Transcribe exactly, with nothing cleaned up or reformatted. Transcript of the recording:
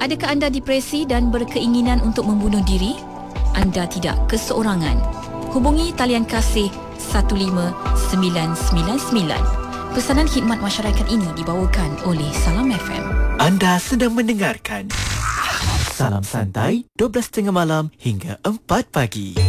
Adakah anda depresi dan berkeinginan untuk membunuh diri? Anda tidak keseorangan. Hubungi talian kasih satu lima sembilan sembilan sembilan. Pesanan khidmat masyarakat ini dibawakan oleh Salam F M. Anda sedang mendengarkan Salam Santai dua belas tiga puluh malam hingga empat pagi.